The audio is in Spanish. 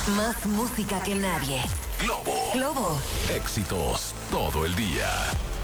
Más música que nadie. Globo. Globo. Éxitos todo el día.